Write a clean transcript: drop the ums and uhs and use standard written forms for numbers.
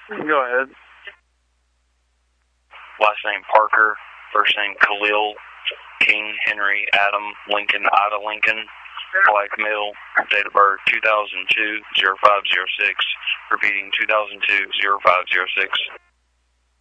Go ahead. Last name Parker, first name Khalil, King, Henry, Adam, Lincoln, Ida Lincoln, black male, date of birth 2002-0506, repeating 2002-0506.